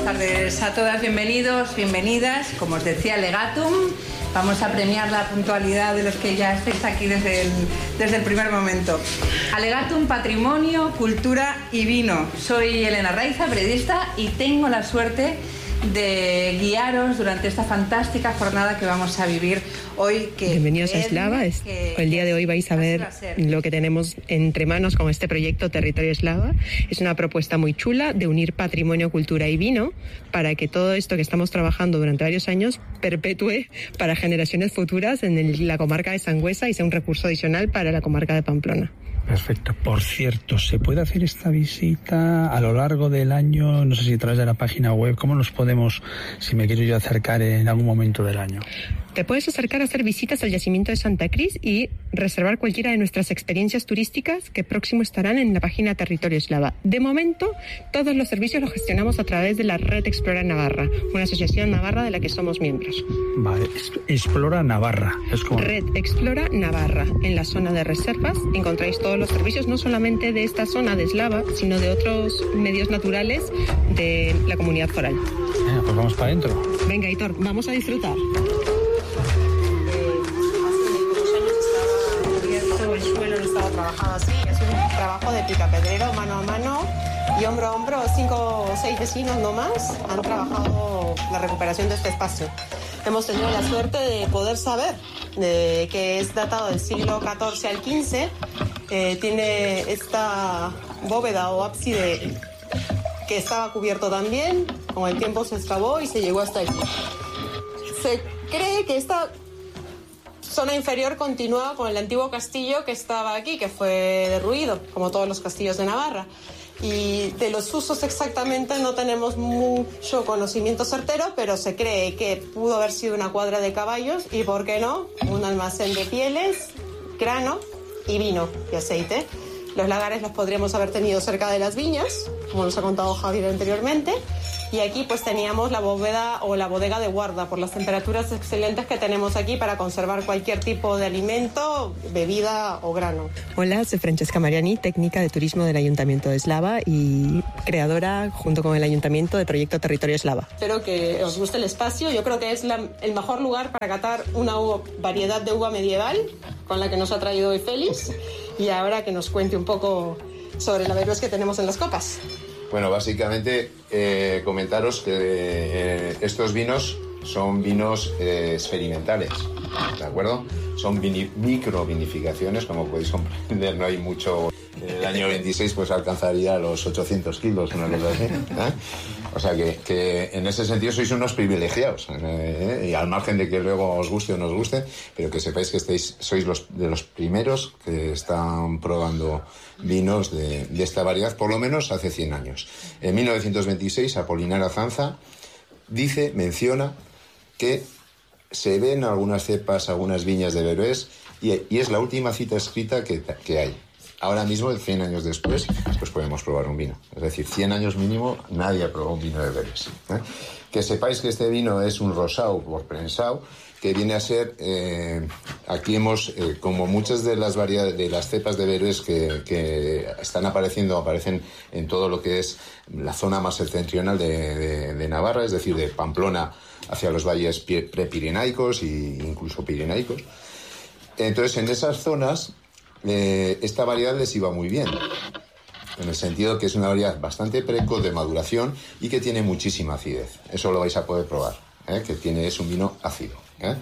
tardes a todas, bienvenidos, bienvenidas. Como os decía, Legatum, vamos a premiar la puntualidad de los que ya estáis aquí desde el primer momento. Alegatum, patrimonio, cultura y vino. Soy Elena Raiza, periodista, y tengo la suerte de guiaros durante esta fantástica jornada que vamos a vivir hoy. Bienvenidos a Eslava. El día de hoy vais a ver lo que tenemos entre manos con este proyecto Territorio Eslava. Es una propuesta muy chula de unir patrimonio, cultura y vino para que todo esto que estamos trabajando durante varios años perpetúe para generaciones futuras en la comarca de Sangüesa y sea un recurso adicional para la comarca de Pamplona. Perfecto. Por cierto, ¿se puede hacer esta visita a lo largo del año? No sé si a través de la página web. ¿Cómo nos podemos, si me quiero yo acercar en algún momento del año? Te puedes acercar a hacer visitas al yacimiento de Santa Cris y reservar cualquiera de nuestras experiencias turísticas que próximo estarán en la página Territorio Eslava. De momento, todos los servicios los gestionamos a través de la Red Explora Navarra, una asociación navarra de la que somos miembros. Vale, Explora Navarra. Es como... Red Explora Navarra. En la zona de reservas encontráis todos los servicios, no solamente de esta zona de Eslava, sino de otros medios naturales de la comunidad foral. Pues vamos para adentro. Venga, Aitor, vamos a disfrutar. El suelo no estaba trabajado así, es un trabajo de picapedrero mano a mano y hombro a hombro. 5 o 6 vecinos no más han trabajado la recuperación de este espacio. Hemos tenido la suerte de poder saber que es datado del siglo XIV al XV. Tiene esta bóveda o ábside que estaba cubierto también, con el tiempo se excavó y se llegó hasta aquí. Se cree que esta zona inferior continuaba con el antiguo castillo que estaba aquí, que fue derruido, como todos los castillos de Navarra. Y de los usos exactamente no tenemos mucho conocimiento certero, pero se cree que pudo haber sido una cuadra de caballos y, ¿por qué no?, un almacén de pieles, grano y vino y aceite. Los lagares los podríamos haber tenido cerca de las viñas, como nos ha contado Javier anteriormente. Y aquí pues teníamos la bóveda o la bodega de guarda por las temperaturas excelentes que tenemos aquí para conservar cualquier tipo de alimento, bebida o grano. Hola, soy Francesca Mariani, técnica de turismo del Ayuntamiento de Eslava y creadora junto con el Ayuntamiento de Proyecto Territorio Eslava. Espero que os guste el espacio. Yo creo que es el mejor lugar para catar una variedad de uva medieval con la que nos ha traído hoy Félix, y ahora que nos cuente un poco sobre la Verus que tenemos en las copas. Bueno, básicamente comentaros que estos vinos son vinos experimentales, ¿de acuerdo? Son microvinificaciones, como podéis comprender, no hay mucho. En el año 26 pues alcanzaría los 800 kilos, una cosa así, ¿eh? O sea que en ese sentido sois unos privilegiados, y al margen de que luego os guste o no os guste, pero que sepáis que sois de los primeros que están probando vinos de esta variedad, por lo menos hace 100 años. En 1926, Apolinar Azanza menciona que se ven algunas cepas, algunas viñas de Veroés, y es la última cita escrita que hay. Ahora mismo, 100 años después, pues podemos probar un vino. Es decir, 100 años mínimo, nadie ha probado un vino de Veroés, ¿eh? Que sepáis que este vino es un rosau por prensau, que viene a ser, aquí hemos, como muchas de las variedades, de las cepas de Veroés que aparecen en todo lo que es la zona más septentrional de Navarra, es decir, de Pamplona hacia los valles prepirenaicos e incluso pirenaicos. Entonces, en esas zonas, esta variedad les iba muy bien, en el sentido que es una variedad bastante precoz de maduración y que tiene muchísima acidez. Eso lo vais a poder probar, que es un vino ácido.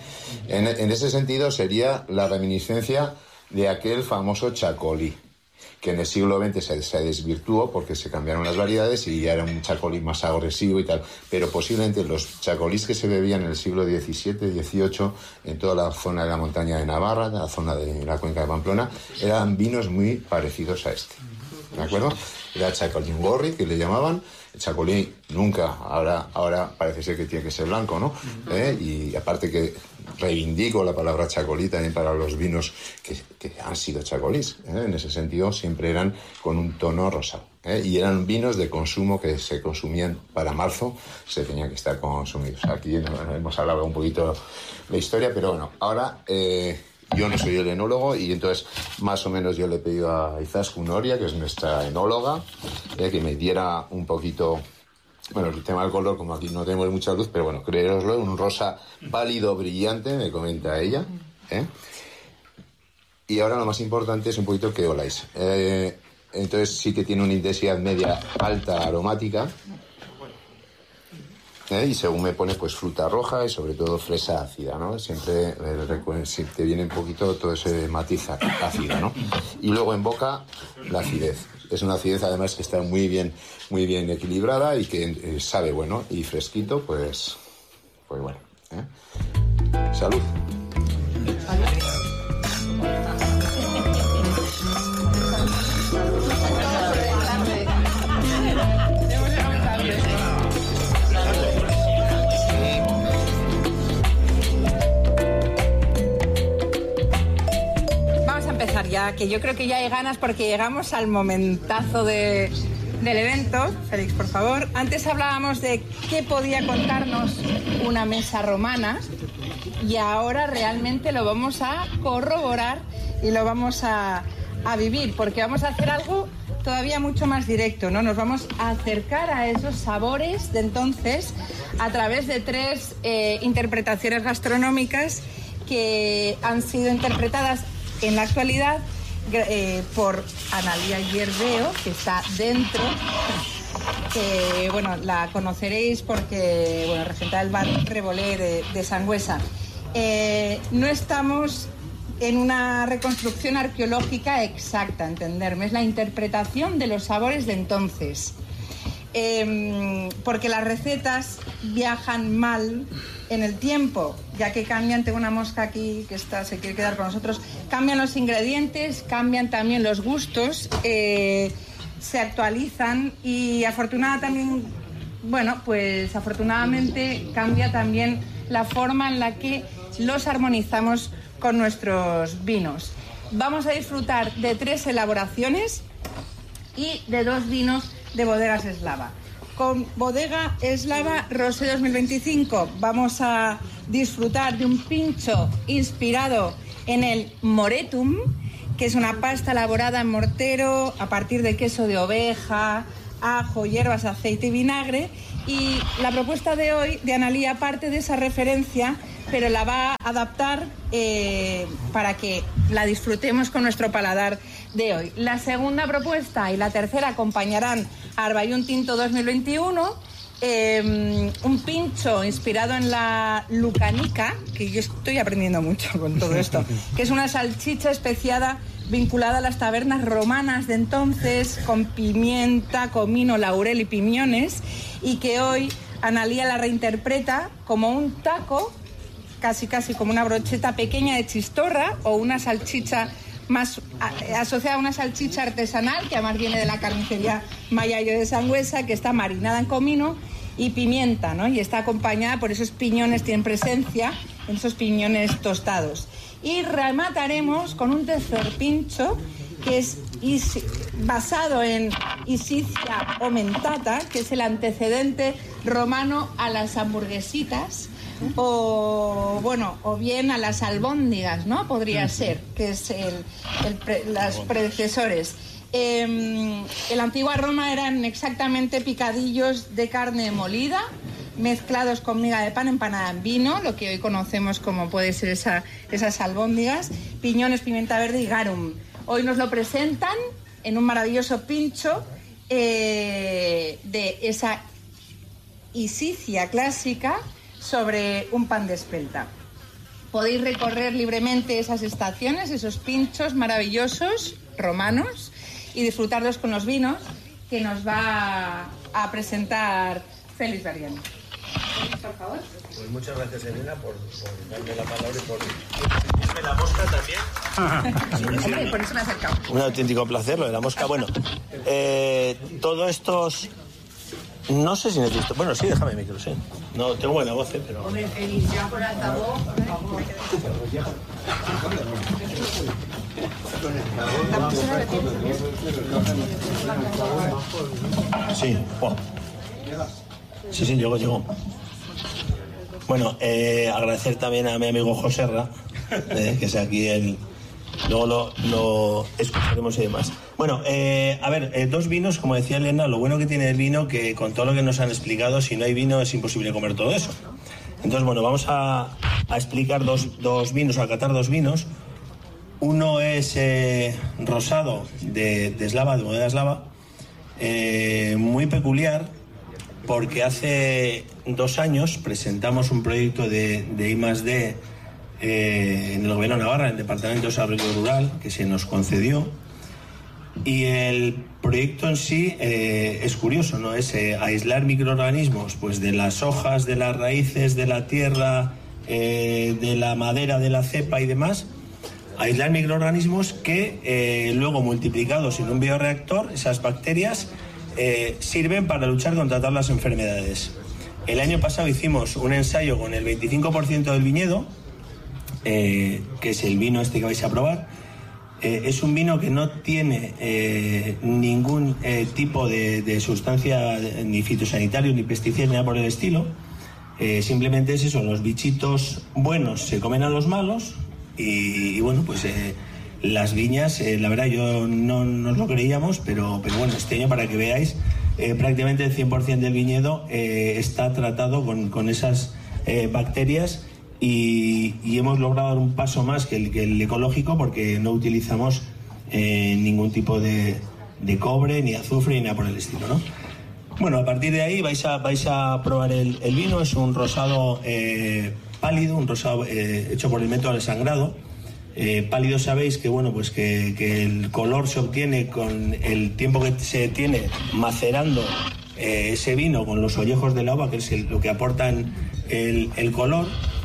En ese sentido sería la reminiscencia de aquel famoso chacolí, que en el siglo XX se desvirtuó porque se cambiaron las variedades y ya era un chacolí más agresivo y tal, pero posiblemente los chacolís que se bebían en el siglo XVII, XVIII, en toda la zona de la montaña de Navarra, la zona de la cuenca de Pamplona, eran vinos muy parecidos a este, ¿de acuerdo? Era chacolín-gorri, que le llamaban. El chacolí nunca, ahora parece ser que tiene que ser blanco, ¿no? Y aparte que reivindico la palabra chacolí también para los vinos que han sido chacolís, en ese sentido siempre eran con un tono rosado, y eran vinos de consumo que se consumían para marzo, se tenían que estar consumidos. Aquí hemos hablado un poquito de la historia, pero bueno, ahora yo no soy el enólogo y entonces más o menos yo le he pedido a Izaskun Oria, que es nuestra enóloga, que me diera un poquito Bueno, el tema del color, como aquí no tenemos mucha luz, pero bueno, creéroslo, un rosa pálido, brillante, me comenta ella. Y ahora lo más importante es un poquito que oláis. Entonces sí que tiene una intensidad media alta aromática. Y según me pone, pues fruta roja y sobre todo fresa ácida, ¿no? Siempre te viene un poquito todo ese matiz ácido, ¿no? Y luego en boca, la acidez. Es una acidez además que está muy bien equilibrada y que sabe bueno y fresquito, pues bueno. Salud. Ya, que yo creo que ya hay ganas porque llegamos al momentazo del evento. Félix, por favor. Antes hablábamos de qué podía contarnos una mesa romana y ahora realmente lo vamos a corroborar y lo vamos a vivir, porque vamos a hacer algo todavía mucho más directo, ¿no? Nos vamos a acercar a esos sabores de entonces a través de 3 interpretaciones gastronómicas que han sido interpretadas en la actualidad por Analía Yerbeo, que está dentro, que bueno, la conoceréis porque bueno, regenta el bar Revolé de Sangüesa. No estamos en una reconstrucción arqueológica exacta, entenderme, es la interpretación de los sabores de entonces. Porque las recetas viajan mal en el tiempo, ya que cambian. Tengo una mosca aquí que se quiere quedar con nosotros. Cambian los ingredientes, cambian también los gustos, se actualizan y afortunadamente cambia también la forma en la que los armonizamos con nuestros vinos. Vamos a disfrutar de 3 elaboraciones y de 2 vinos de Bodegas Eslava. Con Bodega Eslava Rosé 2025 vamos a disfrutar de un pincho inspirado en el Moretum, que es una pasta elaborada en mortero a partir de queso de oveja, ajo, hierbas, aceite y vinagre. Y la propuesta de hoy de Analía parte de esa referencia, pero la va a adaptar para que la disfrutemos con nuestro paladar de hoy. La segunda propuesta y la tercera acompañarán a Arballón Tinto 2021, un pincho inspirado en la lucanica, que yo estoy aprendiendo mucho con todo esto, que es una salchicha especiada vinculada a las tabernas romanas de entonces, con pimienta, comino, laurel y piñones, y que hoy Analía la reinterpreta como un taco, casi como una brocheta pequeña de chistorra o una salchicha más asociada a una salchicha artesanal, que además viene de la carnicería Mayayo de Sangüesa, que está marinada en comino y pimienta, ¿no? Y está acompañada por esos piñones, tienen presencia en esos piñones tostados. Y remataremos con un tercer pincho que es basado en Isicia Omentata, que es el antecedente romano a las hamburguesitas, o bien a las albóndigas, ¿no? Podría ser, que es las predecesores. En la antigua Roma eran exactamente picadillos de carne molida mezclados con miga de pan empanada en vino, lo que hoy conocemos como puede ser esas albóndigas, piñones, pimienta verde y garum. Hoy nos lo presentan en un maravilloso pincho de esa isicia clásica sobre un pan de espelta. Podéis recorrer libremente esas estaciones, esos pinchos maravillosos romanos, y disfrutarlos con los vinos que nos va a presentar Félix Berrión. Por favor. Pues muchas gracias, Elena, por darme la palabra y por decirme la mosca también. Hombre, por eso me he acercado. Un auténtico placer, lo de la mosca. Bueno, todo estos... No sé si necesito... Bueno, sí, déjame el micro, sí. No, tengo buena voz, pero... Hombre, Félix, ya por altavoz, por favor. Sí, oh. Sí, llegó. Bueno, agradecer también a mi amigo Joserra, que es aquí luego lo escucharemos y demás. Bueno, a ver, dos vinos, como decía Elena, lo bueno que tiene el vino, que con todo lo que nos han explicado, si no hay vino es imposible comer todo eso. Entonces, bueno, vamos a explicar dos vinos, a catar dos vinos. Uno es rosado de Eslava, de Bodega Eslava, muy peculiar, porque hace 2 años presentamos un proyecto de I+D en el Gobierno de Navarra, en el Departamento de Desarrollo Rural, que se nos concedió. Y el proyecto en sí es curioso, ¿no? Es aislar microorganismos pues, de las hojas, de las raíces, de la tierra, de la madera, de la cepa y demás. Aislar microorganismos que luego, multiplicados en un bioreactor, esas bacterias sirven para luchar contra todas las enfermedades. El año pasado hicimos un ensayo con el 25% del viñedo, que es el vino este que vais a probar. Es un vino que no tiene ningún tipo de sustancia, ni fitosanitario, ni pesticidas, ni nada por el estilo. Simplemente es eso, los bichitos buenos se comen a los malos y bueno, pues las viñas, la verdad yo no nos lo creíamos, pero bueno, este año para que veáis, prácticamente el 100% del viñedo está tratado con esas bacterias. Y hemos logrado dar un paso más que el ecológico, porque no utilizamos ningún tipo de cobre, ni azufre, ni nada por el estilo, ¿no? Bueno, a partir de ahí vais a probar el vino. Es un rosado pálido, un rosado hecho por el método del sangrado. Pálido, sabéis que bueno, pues que el color se obtiene con el tiempo que se tiene macerando ese vino con los ollejos de la uva, que es lo que aportan el color.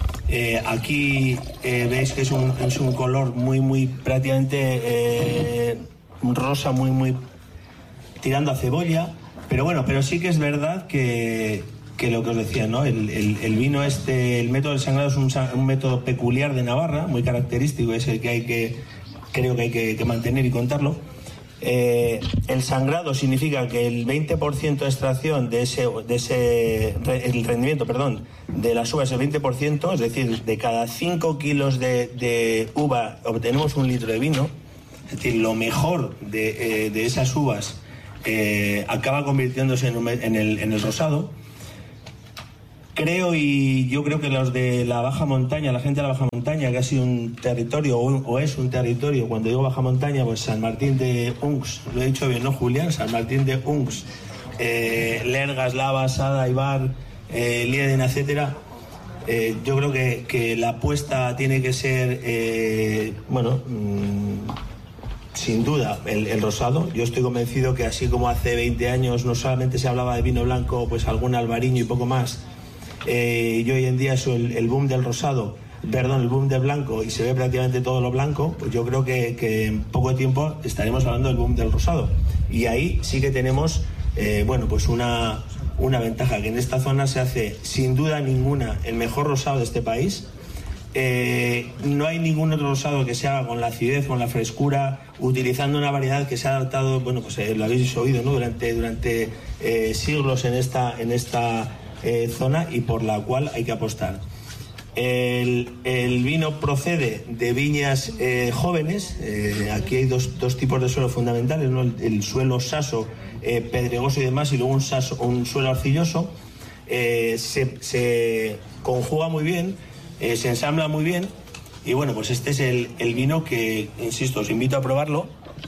Aquí veis que es un color muy prácticamente rosa, muy tirando a cebolla, pero bueno, pero sí que es verdad que lo que os decía, ¿no? El vino el método del sangrado es un método peculiar de Navarra, muy característico, es el que creo que hay que mantener y contarlo. El sangrado significa que el 20% de extracción el rendimiento, de las uvas es el 20%, es decir, de cada 5 kilos de uva obtenemos 1 litro de vino. Es decir, lo mejor de esas uvas acaba convirtiéndose en el rosado. Yo creo que los de la baja montaña, la gente de la baja montaña, que ha sido un territorio o es un territorio, cuando digo baja montaña, pues San Martín de Unx, lo he dicho bien, ¿no, Julián? San Martín de Unx, Lerga, Eslava, Sada, Ibar, Lieden, etcétera. Yo creo que la apuesta tiene que ser, sin duda, el rosado. Yo estoy convencido que así como hace 20 años no solamente se hablaba de vino blanco, pues algún albariño y poco más, y hoy en día es el boom del rosado, el boom del blanco, y se ve prácticamente todo lo blanco, pues yo creo que en poco tiempo estaremos hablando del boom del rosado. Y ahí sí que tenemos, pues una ventaja, que en esta zona se hace sin duda ninguna el mejor rosado de este país. No hay ningún otro rosado que se haga con la acidez, con la frescura, utilizando una variedad que se ha adaptado, lo habéis oído, ¿no? durante siglos en esta zona, y por la cual hay que apostar. El vino procede de viñas jóvenes. Aquí hay dos tipos de suelo fundamentales, ¿no? El suelo saso, pedregoso y demás, y luego un suelo arcilloso. Se conjuga muy bien, se ensambla muy bien, y bueno, pues este es el vino que, insisto, os invito a probarlo.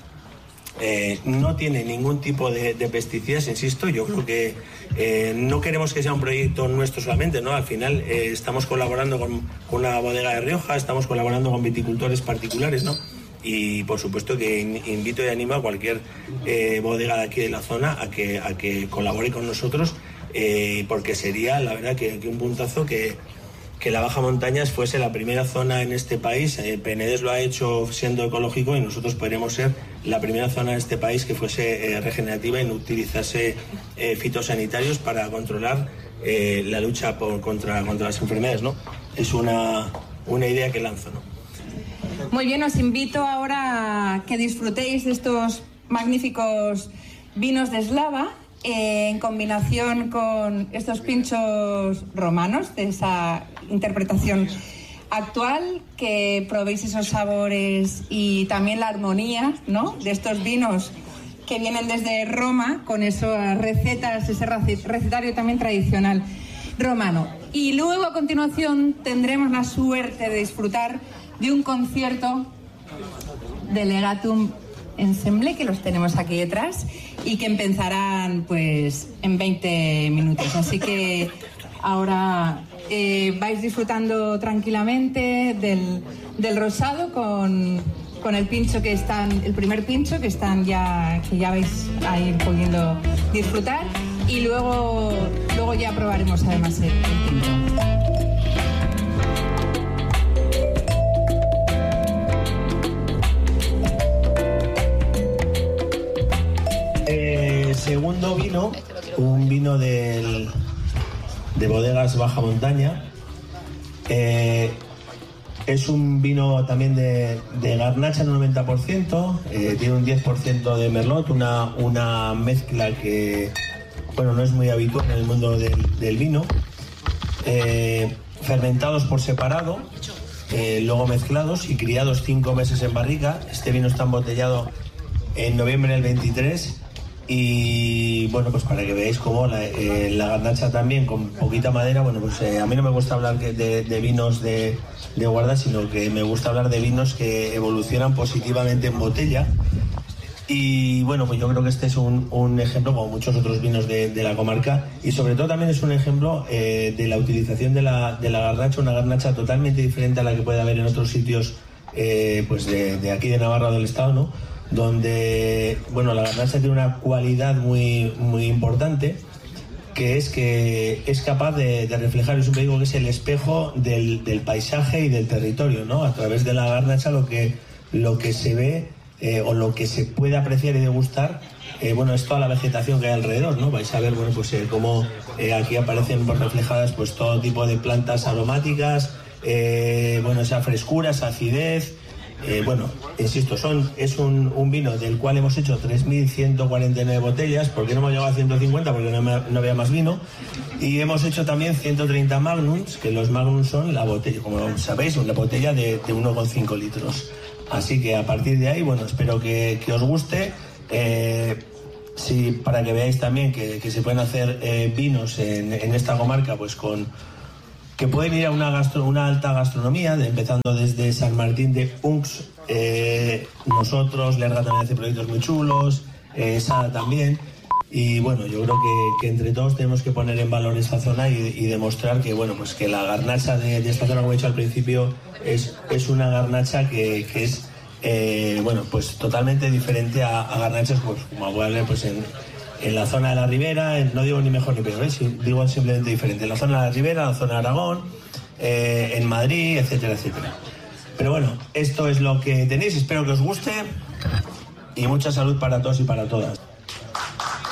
No tiene ningún tipo de pesticidas, insisto. Yo creo que no queremos que sea un proyecto nuestro solamente, ¿no? Al final estamos colaborando con una bodega de Rioja, estamos colaborando con viticultores particulares, ¿no? Y por supuesto que invito y animo a cualquier bodega de aquí de la zona a que colabore con nosotros, porque sería, la verdad, que un puntazo que la Baja Montaña fuese la primera zona en este país. Penedès lo ha hecho siendo ecológico, y nosotros podríamos ser la primera zona en este país que fuese regenerativa y no utilizase fitosanitarios para controlar la lucha contra las enfermedades, ¿no? Es una idea que lanzo, ¿no? Muy bien, os invito ahora a que disfrutéis de estos magníficos vinos de Eslava, en combinación con estos pinchos romanos, de esa interpretación actual, que probéis esos sabores y también la armonía, ¿no?, de estos vinos que vienen desde Roma, con esas recetas, ese recetario también tradicional romano. Y luego, a continuación, tendremos la suerte de disfrutar de un concierto de Legatum Ensemble, que los tenemos aquí detrás, y que empezarán pues en 20 minutos. Así que ahora vais disfrutando tranquilamente del rosado con el pincho el primer pincho que ya vais a ir pudiendo disfrutar, y luego ya probaremos además el tinto. Segundo vino, un vino de bodegas Baja Montaña. Es un vino también de garnacha en un 90%, tiene un 10% de merlot, una mezcla que, bueno, no es muy habitual en el mundo del vino. Fermentados por separado, luego mezclados y criados 5 meses en barrica. Este vino está embotellado en noviembre del 23. Y bueno, pues para que veáis cómo la garnacha también con poquita madera, bueno, pues a mí no me gusta hablar de vinos de guarda, sino que me gusta hablar de vinos que evolucionan positivamente en botella. Y bueno, pues yo creo que este es un ejemplo, como muchos otros vinos de la comarca, y sobre todo también es un ejemplo de la utilización de la garnacha, una garnacha totalmente diferente a la que puede haber en otros sitios pues de aquí de Navarra o del Estado, ¿no?, donde, bueno, la garnacha tiene una cualidad muy, muy importante, que es capaz de reflejar, yo siempre digo que es el espejo del paisaje y del territorio, ¿no? A través de la garnacha lo que se ve o lo que se puede apreciar y degustar, bueno, es toda la vegetación que hay alrededor, ¿no? Vais a ver, bueno, pues cómo aquí aparecen reflejadas pues todo tipo de plantas aromáticas, bueno, esa frescura, esa acidez. Bueno, insisto, es un vino del cual hemos hecho 3.149 botellas, porque no hemos llegado a 150 porque no había más vino, y hemos hecho también 130 magnums, que los magnums son la botella, como sabéis, una botella de 1,5 litros. Así que a partir de ahí, bueno, espero que os guste. Sí, para que veáis también que se pueden hacer vinos en esta comarca, pues que pueden ir a una alta gastronomía, empezando desde San Martín de Unx. Nosotros, Lerga también hace proyectos muy chulos, Sada también. Y bueno, yo creo que entre todos tenemos que poner en valor esta zona y demostrar que, bueno, pues que la garnacha de esta zona, como he dicho al principio, es una garnacha que es bueno, pues totalmente diferente a garnachas, pues como voy a hablar, pues en la zona de la Ribera, no digo ni mejor ni peor, digo simplemente diferente. En la zona de la Ribera, en la zona de Aragón, en Madrid, etcétera, etcétera. Pero bueno, esto es lo que tenéis, espero que os guste y mucha salud para todos y para todas.